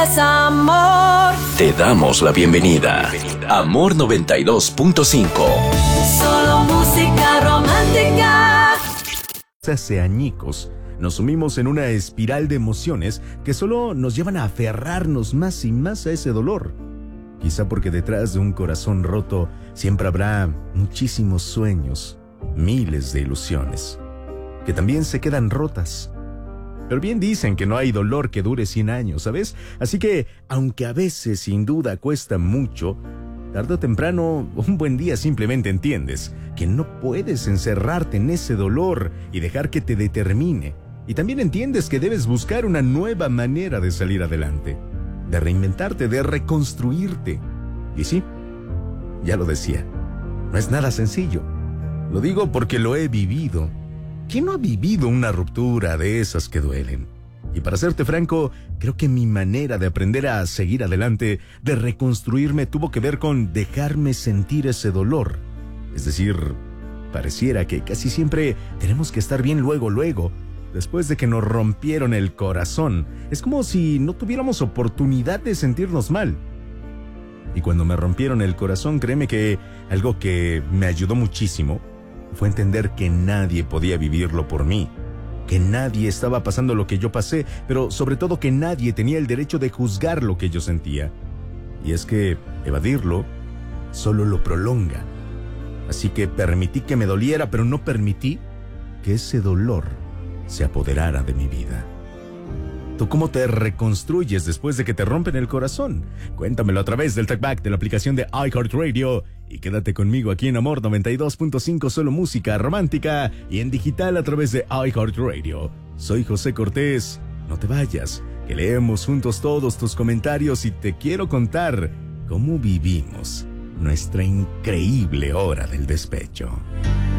Es amor. Te damos la bienvenida. Amor 92.5. Solo música romántica. Hace añicos nos sumimos en una espiral de emociones que solo nos llevan a aferrarnos más y más a ese dolor. Quizá porque detrás de un corazón roto siempre habrá muchísimos sueños, miles de ilusiones, que también se quedan rotas. Pero bien dicen que no hay dolor que dure 100 años, ¿sabes? Así que, aunque a veces sin duda cuesta mucho, tarde o temprano, un buen día simplemente entiendes que no puedes encerrarte en ese dolor y dejar que te determine. Y también entiendes que debes buscar una nueva manera de salir adelante, de reinventarte, de reconstruirte. Y sí, ya lo decía, no es nada sencillo. Lo digo porque lo he vivido. ¿Quién no ha vivido una ruptura de esas que duelen? Y para serte franco, creo que mi manera de aprender a seguir adelante, de reconstruirme, tuvo que ver con dejarme sentir ese dolor. Es decir, pareciera que casi siempre tenemos que estar bien luego, después de que nos rompieron el corazón. Es como si no tuviéramos oportunidad de sentirnos mal. Y cuando me rompieron el corazón, créeme que algo que me ayudó muchísimo fue entender que nadie podía vivirlo por mí, que nadie estaba pasando lo que yo pasé, pero sobre todo que nadie tenía el derecho de juzgar lo que yo sentía. Y es que evadirlo solo lo prolonga. Así que permití que me doliera, pero no permití que ese dolor se apoderara de mi vida. ¿Tú cómo te reconstruyes después de que te rompen el corazón? Cuéntamelo a través del TalkBack de la aplicación de iHeartRadio y quédate conmigo aquí en Amor 92.5, solo música romántica, y en digital a través de iHeartRadio. Soy José Cortés. No te vayas, que leemos juntos todos tus comentarios y te quiero contar cómo vivimos nuestra increíble hora del despecho.